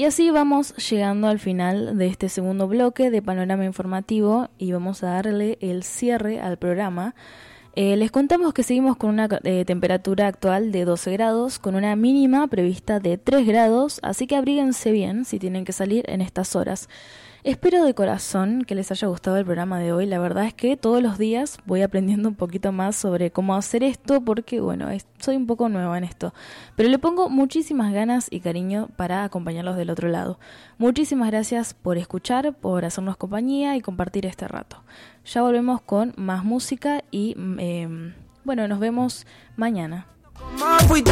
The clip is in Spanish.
Y así vamos llegando al final de este segundo bloque de Panorama Informativo y vamos a darle el cierre al programa. Les contamos que seguimos con una temperatura actual de 12 grados, con una mínima prevista de 3 grados, así que abríguense bien si tienen que salir en estas horas. Espero de corazón que les haya gustado el programa de hoy. La verdad es que todos los días voy aprendiendo un poquito más sobre cómo hacer esto porque, bueno, soy un poco nueva en esto. Pero le pongo muchísimas ganas y cariño para acompañarlos del otro lado. Muchísimas gracias por escuchar, por hacernos compañía y compartir este rato. Ya volvemos con más música y, bueno, nos vemos mañana.